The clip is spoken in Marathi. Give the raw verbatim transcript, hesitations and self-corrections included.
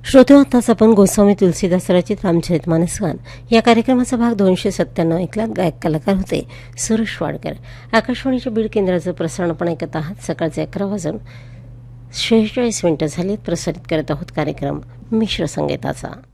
श्रोते, आताच आपण गोस्वामी तुलसीदास रचित रामचरितमानस गान या कार्यक्रमाचा भाग दोनशे सत्त्याण्णव ऐकलात. गायक कलाकार होते सुरेश वाडकर. आकाशवाणीच्या बीड केंद्राचं प्रसारण आपण ऐकत आहात. सकाळचे अकरा वाजून शेहेचाळीस मिनिटं झालीत. प्रसारित करत आहोत कार्यक्रम मिश्र संगीताचा.